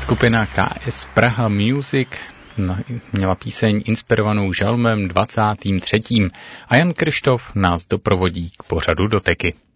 Skupina KS Praha Music měla píseň inspirovanou žalmem 23. a Jan Kryštof nás doprovodí k pořadu Doteky.